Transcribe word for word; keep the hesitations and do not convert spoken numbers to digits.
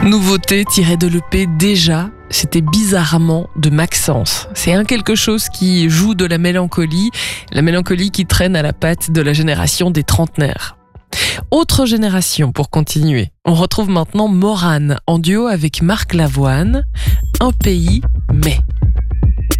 Nouveauté tirée de l'E P déjà, c'était Bizarrement de Maxence. C'est un quelque chose qui joue de la mélancolie, la mélancolie qui traîne à la patte de la génération des trentenaires. Autre génération pour continuer. On retrouve maintenant Morane en duo avec Marc Lavoine, Un pays mais.